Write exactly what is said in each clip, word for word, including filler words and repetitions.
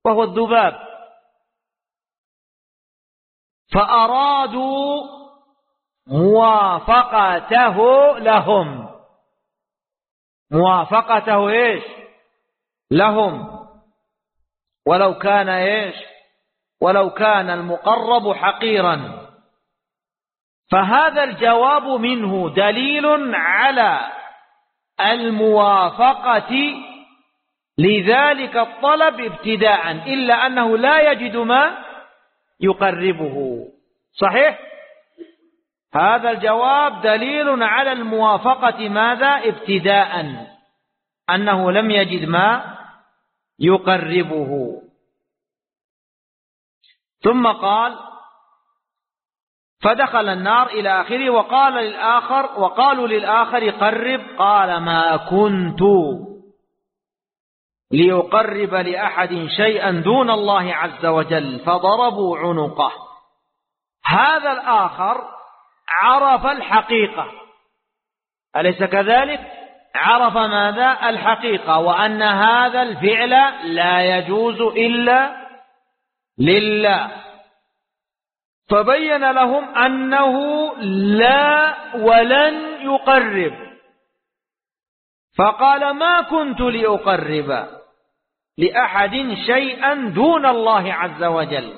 وهو الذباب، فأرادوا موافقته لهم، موافقته إيش لهم، ولو كان إيش ولو كان المقرب حقيرا. فهذا الجواب منه دليل على الموافقة لذلك الطلب ابتداء، إلا أنه لا يجد ما يقربه. صحيح؟ هذا الجواب دليل على الموافقة ماذا ابتداء، أنه لم يجد ما يقربه. ثم قال فدخل النار إلى آخره. وقال للآخر وقالوا للآخر قرب، قال ما كنت ليقرب لأحد شيئا دون الله عز وجل، فضربوا عنقه. هذا الآخر عرف الحقيقة، أليس كذلك؟ عرف ماذا؟ الحقيقة، وأن هذا الفعل لا يجوز إلا لله، فبين لهم أنه لا ولن يقرب، فقال ما كنت لأقرب لأحد شيئا دون الله عز وجل،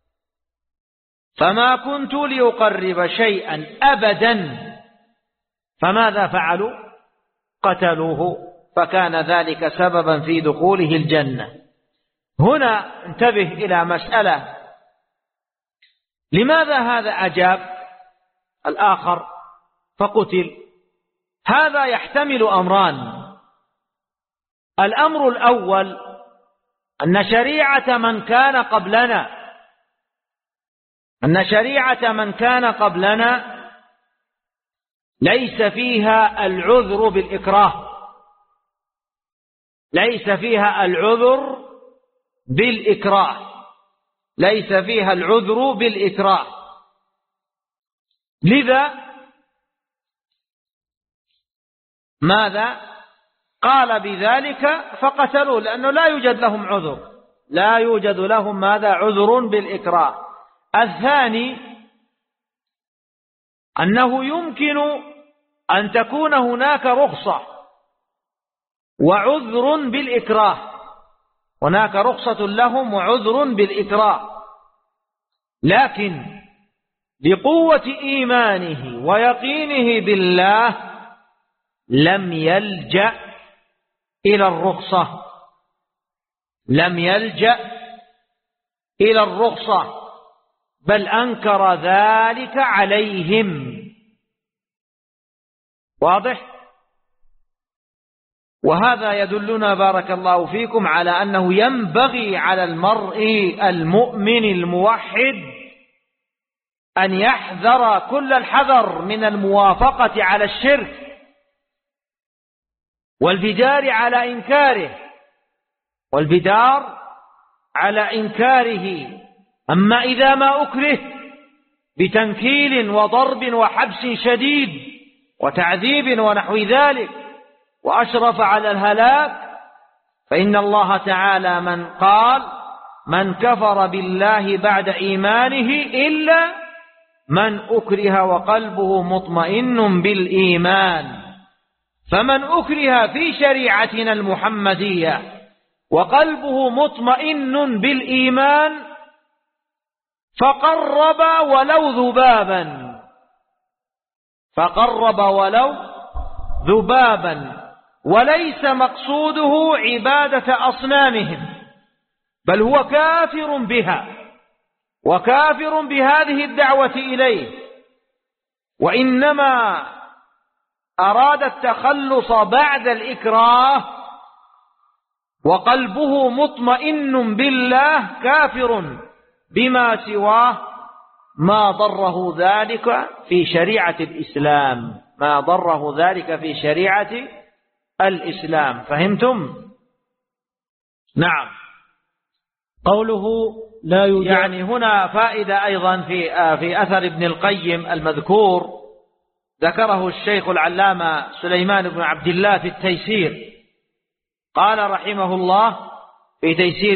فما كنت لأقرب شيئا أبدا. فماذا فعلوا؟ قتلوه، فكان ذلك سببا في دخوله الجنة. هنا انتبه إلى مسألة، لماذا هذا أجاب الآخر فقتل؟ هذا يحتمل أمران. الأمر الأول أن شريعة من كان قبلنا أن شريعة من كان قبلنا ليس فيها العذر بالإكراه، ليس فيها العذر بالإكراه ليس فيها العذر بالإكراه لذا ماذا قال بذلك فقتلوا، لأنه لا يوجد لهم عذر، لا يوجد لهم ماذا عذر بالإكراه. الثاني أنه يمكن أن تكون هناك رخصة وعذر بالإكراه، هناك رخصة لهم وعذر بالإكراه، لكن بقوة إيمانه ويقينه بالله لم يلجأ إلى الرخصة لم يلجأ إلى الرخصة بل أنكر ذلك عليهم. واضح؟ وهذا يدلنا بارك الله فيكم على أنه ينبغي على المرء المؤمن الموحد أن يحذر كل الحذر من الموافقة على الشرك والبدار على إنكاره والبدار على إنكاره. أما إذا ما أكره بتنكيل وضرب وحبس شديد وتعذيب ونحو ذلك وأشرف على الهلاك، فإن الله تعالى من قال من كفر بالله بعد إيمانه إلا من أكره وقلبه مطمئن بالإيمان. فمن أكره في شريعتنا المحمدية وقلبه مطمئن بالإيمان فقرب ولو ذبابا فقرب ولو ذبابا وليس مقصوده عبادة أصنامهم، بل هو كافر بها وكافر بهذه الدعوة إليه، وإنما أراد التخلص بعد الإكراه وقلبه مطمئن بالله كافر بما سواه ما ضره ذلك في شريعة الإسلام ما ضره ذلك في شريعة الإسلام. فهمتم؟ نعم. قوله لا يوجد، يعني هنا فائدة أيضا في في أثر ابن القيم المذكور ذكره الشيخ العلامة سليمان بن عبد الله في التيسير، قال رحمه الله في تيسير